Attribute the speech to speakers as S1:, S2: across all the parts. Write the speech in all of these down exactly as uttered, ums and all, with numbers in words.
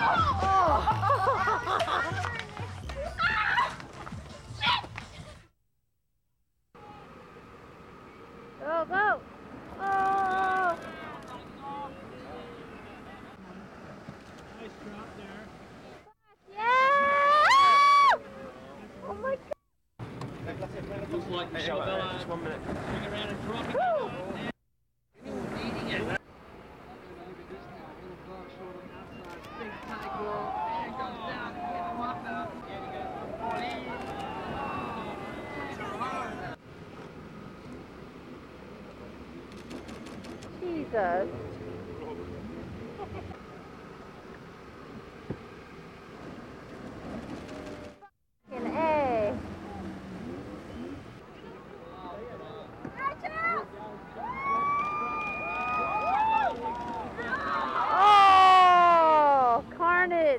S1: Go, go! Oh!
S2: Nice drop there.
S1: Yeah! Oh my god!
S2: Looks like
S3: Hey,
S2: Michelle
S3: hey,
S2: Bella.
S3: just one minute.
S2: Swing around and dropping it. Anyone needing it.
S1: Jesus. Fucking A. Oh, carnage.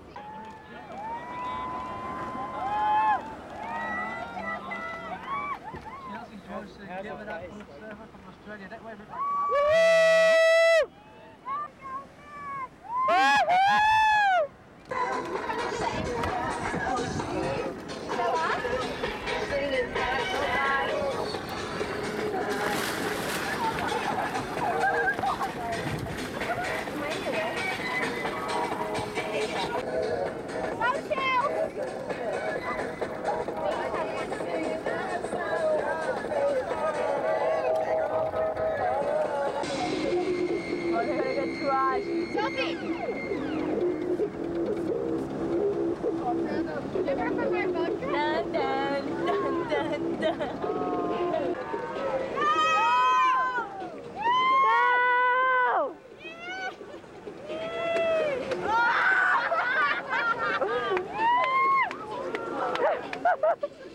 S2: Chelsea George said, give it up for the server from Australia. That way, everybody.
S1: Woo! Sophie! Remember from our boat trip? Dun, dun, dun, dun, dun. Go! Go!